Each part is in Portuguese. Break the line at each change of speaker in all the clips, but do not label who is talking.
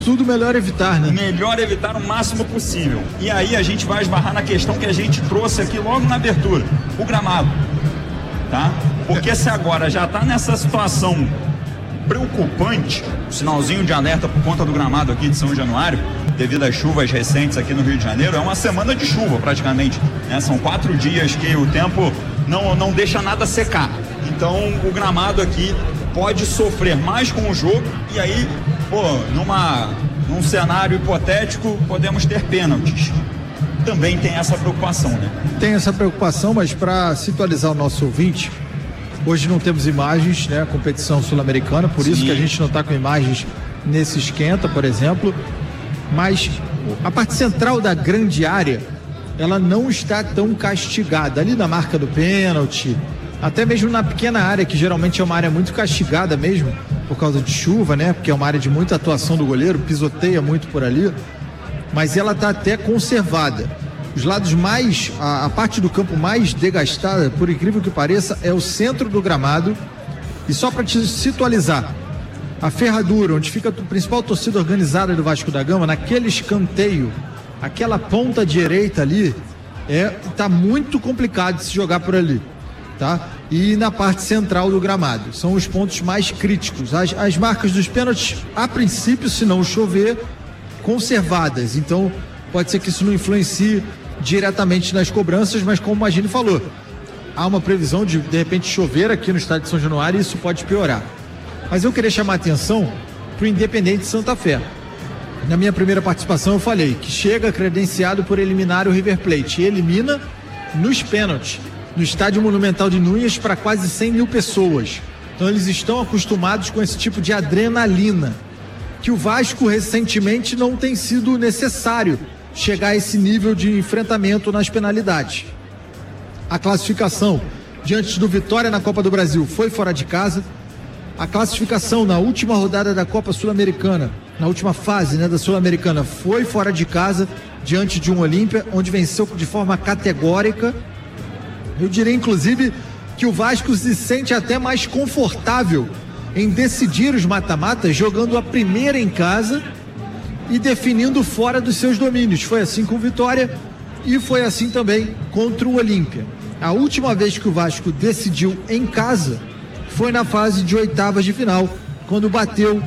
Tudo melhor evitar, né?
Melhor evitar o máximo possível. E aí a gente vai esbarrar na questão que a gente trouxe aqui logo na abertura, o gramado, tá? Porque se agora já está nessa situação preocupante, sinalzinho de alerta por conta do gramado aqui de São Januário, devido às chuvas recentes aqui no Rio de Janeiro, é uma semana de chuva praticamente, né? São 4 dias que o tempo não deixa nada secar. Então o gramado aqui pode sofrer mais com o jogo e aí, num cenário hipotético, podemos ter pênaltis. Também tem essa preocupação, né?
Tem essa preocupação, mas para situalizar o nosso ouvinte, hoje não temos imagens, né? Competição sul-americana, por Sim. Isso que a gente não está com imagens nesse esquenta, por exemplo. Mas a parte central da grande área, ela não está tão castigada. Ali na marca do pênalti, até mesmo na pequena área, que geralmente é uma área muito castigada mesmo, por causa de chuva, né? Porque é uma área de muita atuação do goleiro, pisoteia muito por ali. Mas ela está até conservada. Os lados mais, a parte do campo mais desgastada, por incrível que pareça, é o centro do gramado. E só para te situalizar, a ferradura, onde fica a principal torcida organizada do Vasco da Gama, naquele escanteio, aquela ponta direita ali, tá muito complicado de se jogar por ali, tá? E na parte central do gramado, são os pontos mais críticos. As marcas dos pênaltis, a princípio, se não chover, conservadas. Então, pode ser que isso não influencie diretamente nas cobranças, mas como o Magini falou, há uma previsão de repente chover aqui no estádio de São Januário e isso pode piorar. Mas eu queria chamar a atenção para o Independente Santa Fé. Na minha primeira participação eu falei que chega credenciado por eliminar o River Plate e elimina nos pênaltis, no estádio Monumental de Núñez, para quase 100 mil pessoas. Então eles estão acostumados com esse tipo de adrenalina, que o Vasco recentemente não tem sido necessário chegar a esse nível de enfrentamento nas penalidades. A classificação diante do Vitória na Copa do Brasil foi fora de casa. A classificação na última rodada da Copa Sul-Americana, na última fase, né, da Sul-Americana, foi fora de casa, diante de um Olímpia, onde venceu de forma categórica. Eu diria, inclusive, que o Vasco se sente até mais confortável em decidir os mata-matas, jogando a primeira em casa e definindo fora dos seus domínios. Foi assim com o Vitória e foi assim também contra o Olímpia. A última vez que o Vasco decidiu em casa foi na fase de oitavas de final, quando bateu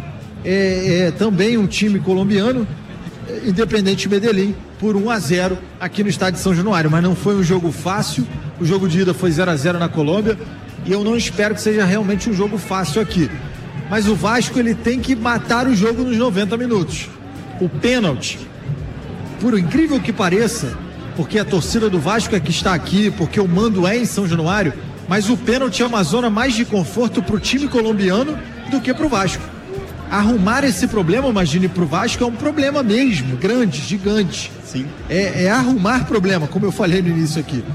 também um time colombiano, Independente Medellín, por 1-0 aqui no estádio de São Januário. Mas não foi um jogo fácil, o jogo de ida foi 0-0 na Colômbia, e eu não espero que seja realmente um jogo fácil aqui. Mas o Vasco, ele tem que matar o jogo nos 90 minutos. O pênalti, por incrível que pareça, porque a torcida do Vasco é que está aqui, porque o mando é em São Januário, mas o pênalti é uma zona mais de conforto para o time colombiano do que para o Vasco. Arrumar esse problema, imagine, para o Vasco é um problema mesmo, grande, gigante.
Sim.
É arrumar problema, como eu falei no início aqui.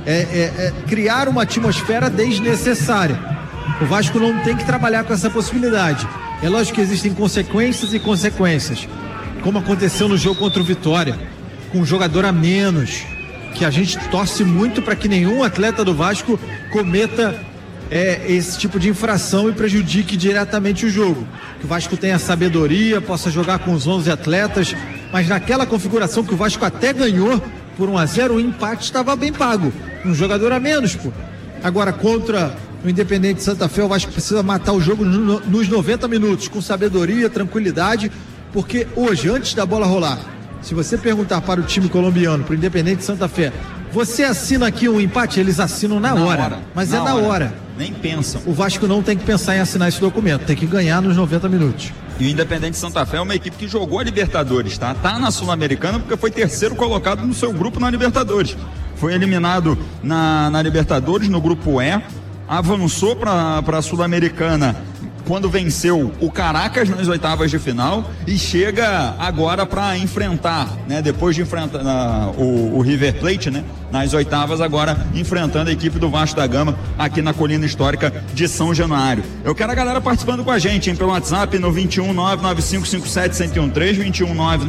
Criar uma atmosfera desnecessária. O Vasco não tem que trabalhar com essa possibilidade. É lógico que existem consequências e consequências, como aconteceu no jogo contra o Vitória, com um jogador a menos, que a gente torce muito para que nenhum atleta do Vasco cometa esse tipo de infração e prejudique diretamente o jogo. Que o Vasco tenha sabedoria, possa jogar com os 11 atletas, mas naquela configuração que o Vasco até ganhou por 1-0, o empate estava bem pago. Um jogador a menos, pô. Agora, contra o Independente Santa Fé, o Vasco precisa matar o jogo nos 90 minutos, com sabedoria, tranquilidade, porque hoje, antes da bola rolar, se você perguntar para o time colombiano, para o Independente Santa Fé, você assina aqui um empate? Eles assinam na hora. Mas na hora.
Nem pensam.
O Vasco não tem que pensar em assinar esse documento, tem que ganhar nos 90 minutos.
E o Independente Santa Fé é uma equipe que jogou a Libertadores, tá? Tá na Sul-Americana porque foi terceiro colocado no seu grupo na Libertadores. Foi eliminado na Libertadores, no grupo E, avançou para a Sul-Americana quando venceu o Caracas nas oitavas de final e chega agora para enfrentar, né, depois de enfrentar o River Plate, né, nas oitavas, agora enfrentando a equipe do Vasco da Gama aqui na Colina Histórica de São Januário. Eu quero a galera participando com a gente, hein, pelo WhatsApp no 21995571013,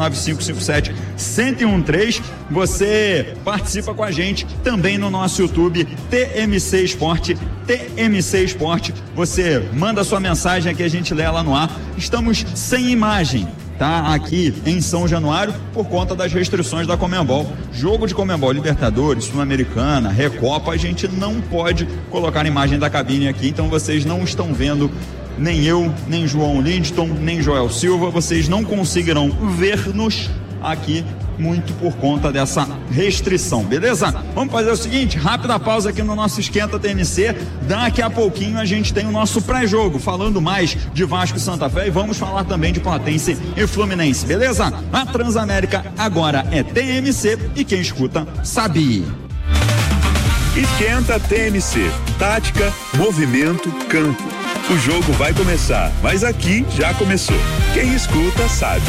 21995571013. Você participa com a gente também no nosso YouTube TMC Esporte, TMC Esporte. Você manda sua mensagem aqui, a gente lê ela no ar. Estamos sem imagem, tá? tá? Aqui em São Januário, por conta das restrições da Conmebol. Jogo de Conmebol, Libertadores, Sul-Americana, Recopa, a gente não pode colocar a imagem da cabine aqui, então vocês não estão vendo nem eu, nem João Lindston, nem Joel Silva, vocês não conseguirão ver-nos aqui muito por conta dessa restrição, beleza? Vamos fazer o seguinte, rápida pausa aqui no nosso Esquenta TMC, daqui a pouquinho a gente tem o nosso pré-jogo, falando mais de Vasco e Santa Fé, e vamos falar também de Platense e Fluminense, beleza? A Transamérica agora é TMC e quem escuta sabe.
Esquenta TMC, tática, movimento, campo. O jogo vai começar, mas aqui já começou. Quem escuta sabe.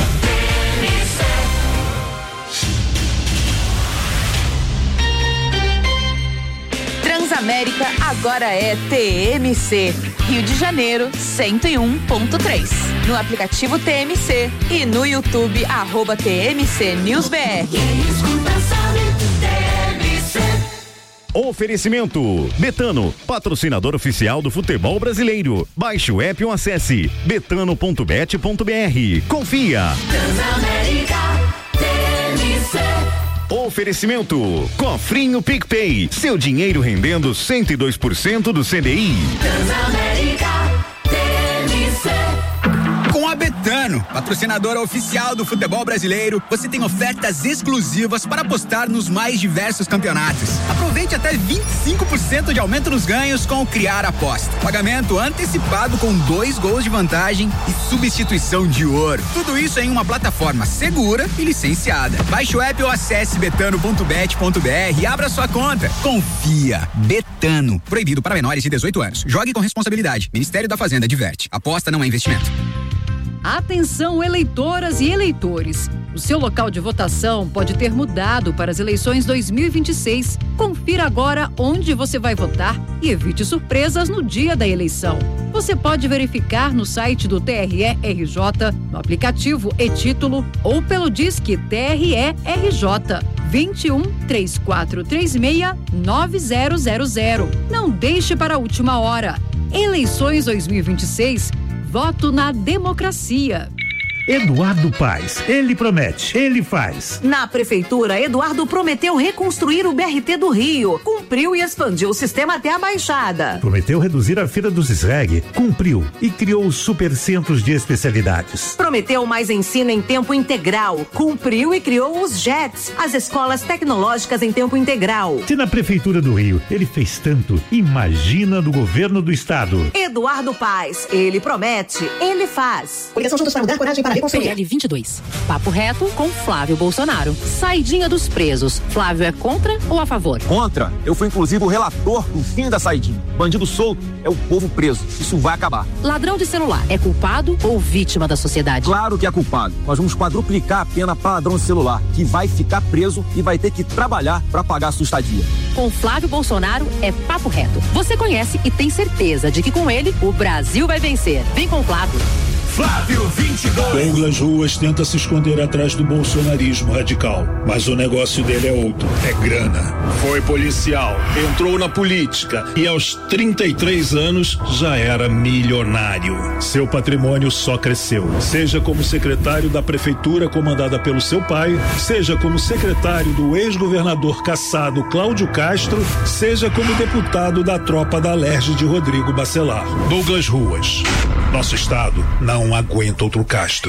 Transamérica agora é TMC. Rio de Janeiro 101.3. No aplicativo TMC e no YouTube @TMC News BR.
Oferecimento Betano, patrocinador oficial do futebol brasileiro. Baixe o app ou acesse betano.bet.br. Confia.
Transamérica TMC.
Oferecimento Cofrinho PicPay, seu dinheiro rendendo 102% do CDI.
Transamérica TMC.
Com a Betano, patrocinadora oficial do futebol brasileiro, você tem ofertas exclusivas para apostar nos mais diversos campeonatos. Aproveite até 25% de aumento nos ganhos com o Criar Aposta. Pagamento antecipado com 2 gols de vantagem e substituição de ouro. Tudo isso em uma plataforma segura e licenciada. Baixe o app ou acesse betano.bet.br e abra sua conta. Confia. Betano. Proibido para menores de 18 anos. Jogue com responsabilidade. Ministério da Fazenda adverte. Aposta não é investimento.
Atenção, eleitoras e eleitores. O seu local de votação pode ter mudado para as eleições 2026. Confira agora onde você vai votar e evite surpresas no dia da eleição. Você pode verificar no site do TRE-RJ, no aplicativo e-Título ou pelo Disque TRE-RJ 21 3436 9000. Não deixe para a última hora. Eleições 2026. Voto na democracia.
Eduardo Paes, ele promete, ele faz.
Na prefeitura, Eduardo prometeu reconstruir o BRT do Rio, cumpriu e expandiu o sistema até a Baixada.
Prometeu reduzir a fila dos SREG, cumpriu e criou os supercentros de especialidades.
Prometeu mais ensino em tempo integral, cumpriu e criou os JETs, as escolas tecnológicas em tempo integral.
Se na prefeitura do Rio ele fez tanto, imagina no governo do estado.
Eduardo Paes, ele promete, ele faz.
Coligação Juntos para Mudar, coragem para
PL 22. Papo reto com Flávio Bolsonaro. Saidinha dos presos. Flávio é contra ou a favor?
Contra. Eu fui inclusive o relator do fim da saidinha. Bandido solto é o povo preso. Isso vai acabar.
Ladrão de celular é culpado ou vítima da sociedade?
Claro que é culpado. Nós vamos quadruplicar a pena para ladrão de celular, que vai ficar preso e vai ter que trabalhar para pagar a sua estadia.
Com Flávio Bolsonaro é papo reto. Você conhece e tem certeza de que com ele o Brasil vai vencer. Vem com o Flávio.
Flávio 22.
Douglas Ruas tenta se esconder atrás do bolsonarismo radical, mas o negócio dele é outro, é grana. Foi policial, entrou na política e aos 33 anos já era milionário. Seu patrimônio só cresceu, seja como secretário da prefeitura comandada pelo seu pai, seja como secretário do ex-governador cassado Cláudio Castro, seja como deputado da tropa da Alerj de Rodrigo Bacelar. Douglas Ruas, nosso estado não aguenta outro Castro.